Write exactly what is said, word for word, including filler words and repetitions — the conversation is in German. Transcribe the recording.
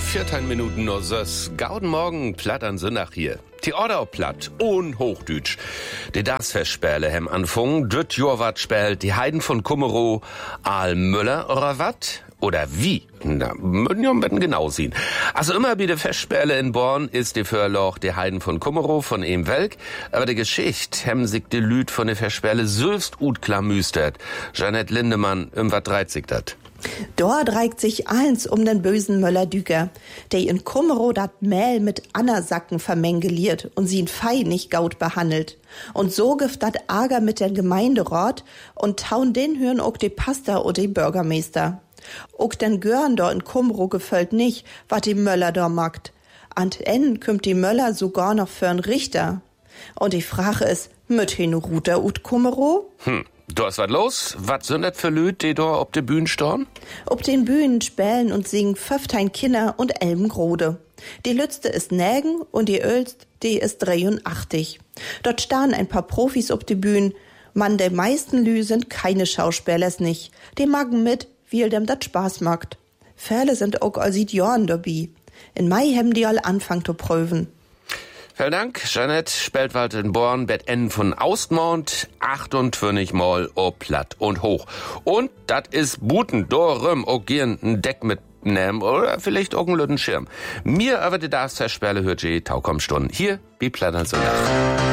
vierzehn Minuten nur sös. Gauden Morgen platt an Sündach hier. Die Order platt und Hochdütsch. Die das Festspiele hem anfungen, düt Jorwart spielt die Heiden von Kummerow, Aal Müller oder wat? Oder wie? Na, müssen wir ein genau sehen. Also immer bei der Festspiele in Born ist die Förloch die Heiden von Kummerow von em Welk, aber die Geschichte hem sich die Lüd von der Festspiele selbst ut klamüstert. Jeanette Lindemann, im wat dreizig dat. Dort reikt sich eins um den bösen Möller-Düker, der in Kummerow dat Mehl mit Annersacken vermengeliert und sie in Fei nicht gaut behandelt. Und so gift dat Arger mit der Gemeinderat und taun den hören auch die Pastor oder die Bürgermeister. Auch den Görn dort in Kummerow gefällt nicht, wat die Möller dort macht. An en kümmt die Möller sogar noch für einen Richter. Und die Frage ist, mit hin Ruter ut Kummerow? Hm. Da ist was los? Was sind das für Lüd, die da auf der Bühne stehen? Auf den Bühnen spielen und singen fünfzehn Kinder und elben Grode. Die Lützte ist Nägen und die Ölst, die ist dreiundachtzig. Dort stehen ein paar Profis auf die Bühne. Man, der meisten Lü sind keine Schauspielers nicht. Die magen mit, wie dem dat Spaß macht. Fälle sind auch all sieht Jorn dabei. In Mai haben die all anfangen zu prüfen. Vielen Dank, Jeanette Speltwald in Born, Bett N von Austmont, achtundzwanzig Mal o platt und hoch. Und dat is Buten, dorem, o gern ein Deck mit nem oder vielleicht auch ein Lüttenschirm. Mir aber die das Versperle hört je Taukommstunden. Hier, wie platt an Sonntag.